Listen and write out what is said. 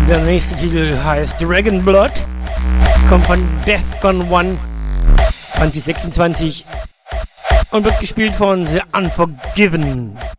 Der nächste Titel heißt Dragon Blood, kommt von Defcon 1 2026 und wird gespielt von The Unforgiven.